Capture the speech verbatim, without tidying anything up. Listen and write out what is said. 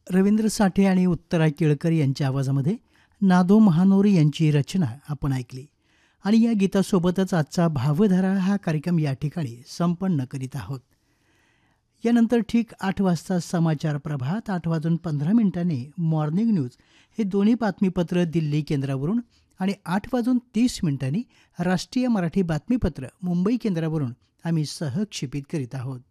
रवींद्र साठे आणि उत्तरा केळकर यांच्या आवाजामध्ये नादो महानोरी यांची रचना आपण ऐकली. आणि या गीतासोबतच आजचा भावधारा हा कार्यक्रम या ठिकाणी संपन्न करीत आहोत. यानंतर ठीक आठ वाजता समाचार प्रभात, आठ वाजून पंधरा मिनिटांनी मॉर्निंग न्यूज हे दोन्ही बातमीपत्र दिल्ली केंद्रावरून आणि आठ वाजून तीस मिनिटांनी राष्ट्रीय मराठी बातमीपत्र मुंबई केंद्रावरून आम्ही सहक्षेपित करीत आहोत.